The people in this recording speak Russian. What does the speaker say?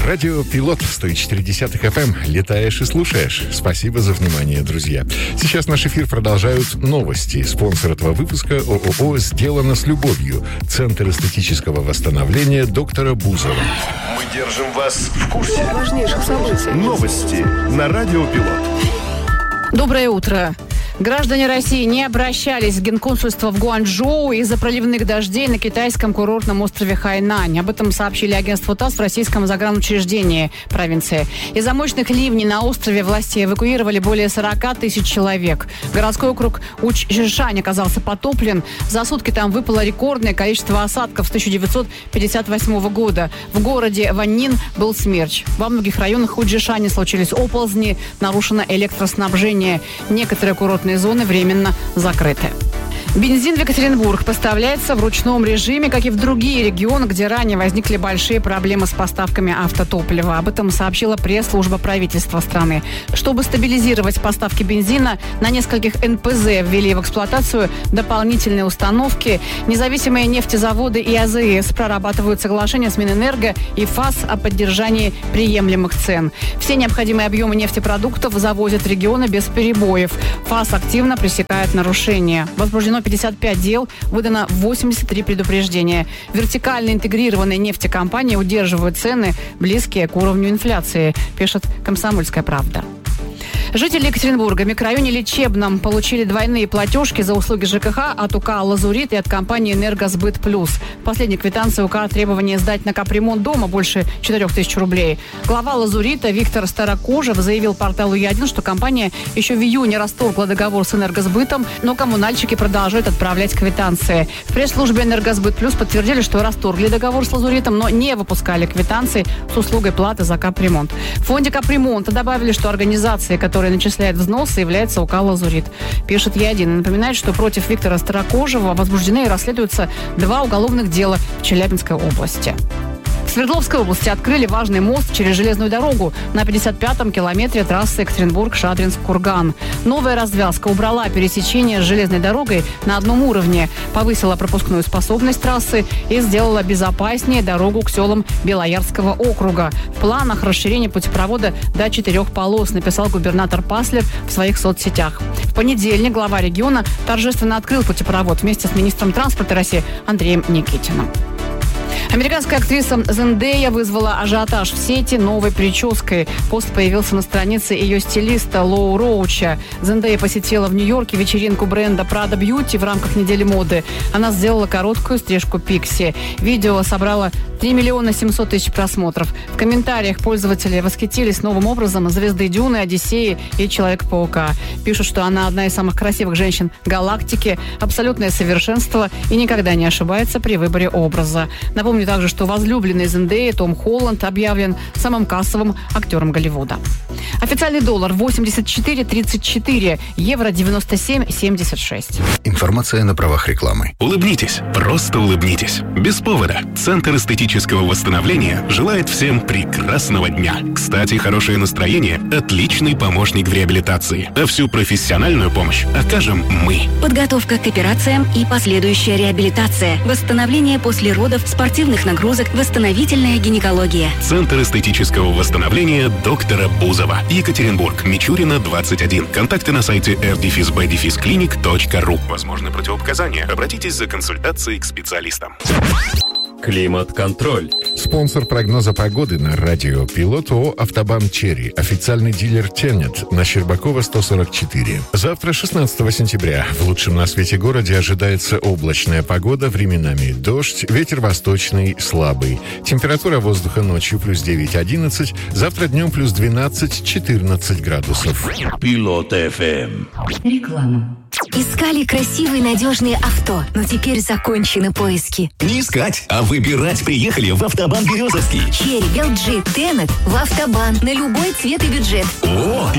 Радио Пилот 104.10 FM. Летаешь и слушаешь. Спасибо за внимание, друзья. Сейчас наш эфир продолжают новости. Спонсор этого выпуска ООО «Сделано с любовью». Центр эстетического восстановления доктора Бузова. Мы держим вас в курсе важнейших событий. Новости на Радио Пилот. Доброе утро. Граждане России не обращались в Генконсульство в Гуанчжоу из-за проливных дождей на китайском курортном острове Хайнань. Об этом сообщили агентству ТАСС в российском загранучреждении провинции. Из-за мощных ливней на острове власти эвакуировали более 40 тысяч человек. Городской округ Учжишань оказался потоплен. За сутки там выпало рекордное количество осадков с 1958 года. В городе Ваннин был смерч. Во многих районах Учжишаня случились оползни, нарушено электроснабжение. Некоторые курортные зоны временно закрыты. Бензин в Екатеринбург поставляется в ручном режиме, как и в другие регионы, где ранее возникли большие проблемы с поставками автотоплива. Об этом сообщила пресс-служба правительства страны. Чтобы стабилизировать поставки бензина, на нескольких НПЗ ввели в эксплуатацию дополнительные установки. Независимые нефтезаводы и АЗС прорабатывают соглашения с Минэнерго и ФАС о поддержании приемлемых цен. Все необходимые объемы нефтепродуктов завозят в регионы без перебоев. ФАС активно пресекает нарушения. Возбуждено 55 дел, выдано 83 предупреждения. Вертикально интегрированные нефтекомпании удерживают цены, близкие к уровню инфляции, пишет «Комсомольская правда». Жители Екатеринбурга в микрорайоне Лечебном получили двойные платежки за услуги ЖКХ от УК «Лазурит» и от компании «Энергосбыт Плюс». В последней квитанции УК требование сдать на капремонт дома больше 4000 рублей. Глава «Лазурита» Виктор Старокожев заявил порталу Е1, что компания еще в июне расторгла договор с «Энергосбытом», но коммунальщики продолжают отправлять квитанции. В пресс-службе «Энергосбыт Плюс» подтвердили, что расторгли договор с «Лазуритом», но не выпускали квитанции с услугой платы за капремонт. В фонде капремонта добавили, что организации, которые начисляет взносы, является УК «Лазурит». Пишет Е1. Напоминает, что против Виктора Старокожева возбуждены и расследуются 2 уголовных дела в Челябинской области. В Свердловской области открыли важный мост через железную дорогу на 55-м километре трассы Екатеринбург-Шадринск-Курган. Новая развязка убрала пересечение с железной дорогой на одном уровне, повысила пропускную способность трассы и сделала безопаснее дорогу к селам Белоярского округа. В планах расширение путепровода до 4 полос, написал губернатор Паслер в своих соцсетях. В понедельник глава региона торжественно открыл путепровод вместе с министром транспорта России Андреем Никитиным. Американская актриса Зендея вызвала ажиотаж в сети новой прической. Пост появился на странице ее стилиста Лоу Роуча. Зендея посетила в Нью-Йорке вечеринку бренда Prada Beauty в рамках недели моды. Она сделала короткую стрижку пикси. Видео собрало 3 700 000 просмотров. В комментариях пользователи восхитились новым образом звезды Дюны, Одиссеи и Человека-паука. Пишут, что она одна из самых красивых женщин галактики, абсолютное совершенство и никогда не ошибается при выборе образа. Напомню также, что возлюбленный Зендеи Том Холланд объявлен самым кассовым актером Голливуда. Официальный доллар 84.34, евро 97.76. Информация на правах рекламы. Улыбнитесь, просто улыбнитесь. Без повода. Центр эстетического восстановления желает всем прекрасного дня. Кстати, хорошее настроение – отличный помощник в реабилитации. А всю профессиональную помощь окажем мы. Подготовка к операциям и последующая реабилитация. Восстановление после родов, спортивных нагрузок, восстановительная гинекология. Центр эстетического восстановления доктора Бузова. Екатеринбург, Мичурина, 21. Контакты на сайте r-b-clinic.ru. Возможны противопоказания. Обратитесь за консультацией к специалистам. Климат-контроль. Спонсор прогноза погоды на радио Пилот ООО «Автобан Черри». Официальный дилер «Тенет» на Щербакова 144. Завтра, 16 сентября, в лучшем на свете городе ожидается облачная погода, временами дождь, ветер восточный слабый. Температура воздуха ночью плюс 9-11, завтра днем плюс 12-14 градусов. Пилот ФМ. Реклама. Искали красивые надежные авто, но теперь закончены поиски. Не искать, а выбирать приехали в Автобан Березовский. Черри, LG, Тенет в Автобан на любой цвет и бюджет. О,